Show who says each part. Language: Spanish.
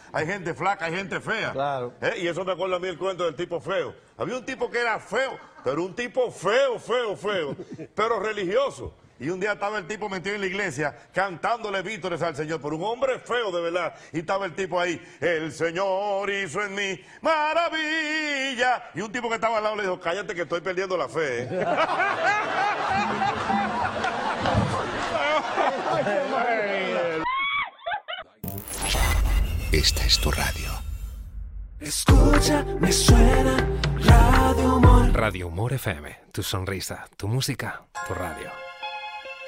Speaker 1: hay gente flaca, hay gente fea.
Speaker 2: Claro.
Speaker 1: Y eso me acuerda a mí el cuento del tipo feo. Había un tipo que era feo, pero un tipo feo, pero religioso. Y un día estaba el tipo metido en la iglesia cantándole vítores al Señor, por un hombre feo de verdad. Y estaba el tipo ahí, el Señor hizo en mí maravilla. Y un tipo que estaba al lado le dijo, cállate que estoy perdiendo la fe.
Speaker 3: Esta es tu radio.
Speaker 4: Escucha, me suena Radio Humor.
Speaker 5: Radio Humor FM, tu sonrisa, tu música, tu radio.